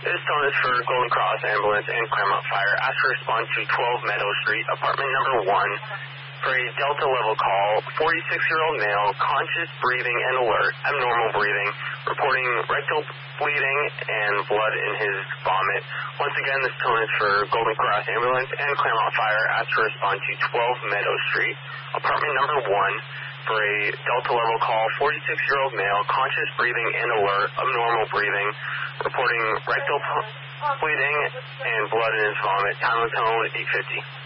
This tone is for Golden Cross Ambulance and Claremont Fire. Ask to respond to 12 Meadow Street, apartment number 1, for a Delta level call. 46-year-old male, conscious, breathing, and alert, abnormal breathing, reporting rectal bleeding and blood in his vomit. Once again, this tone is for Golden Cross Ambulance and Claremont Fire. Ask to respond to 12 Meadow Street, apartment number 1, for a Delta level call. 46-year-old male, conscious, breathing, and alert, abnormal breathing, reporting rectal bleeding and blood in his vomit. Time of tone 8:50.